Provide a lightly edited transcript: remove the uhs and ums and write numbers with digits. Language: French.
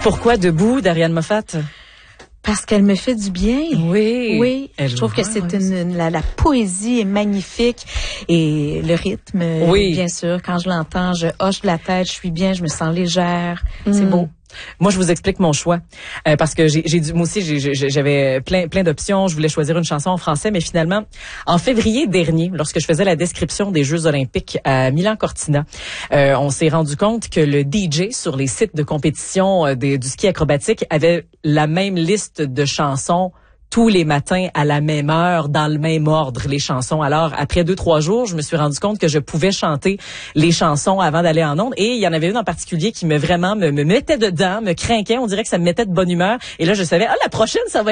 Pourquoi Debout d'Ariane Moffat? Parce qu'elle me fait du bien. Oui. Oui. Je trouve que c'est la poésie est magnifique et le rythme, bien sûr, quand je l'entends, je hoche de la tête, je suis bien, je me sens légère. C'est beau. Moi, je vous explique mon choix parce que moi aussi j'avais plein d'options. Je voulais choisir une chanson en français, mais finalement, en février dernier, lorsque je faisais la description des Jeux Olympiques à Milan-Cortina, on s'est rendu compte que le DJ sur les sites de compétition du ski acrobatique avait la même liste de chansons tous les matins à la même heure, dans le même ordre, les chansons. Alors, après 2-3 jours, je me suis rendu compte que je pouvais chanter les chansons avant d'aller en ondes. Et il y en avait une en particulier qui me mettait dedans, me craquait. On dirait que ça me mettait de bonne humeur. Et là, je savais, la prochaine, ça va